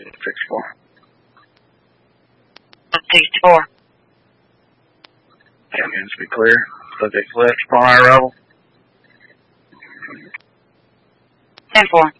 64. 64. Engines be clear. Subject left, fire rebel. 10-4.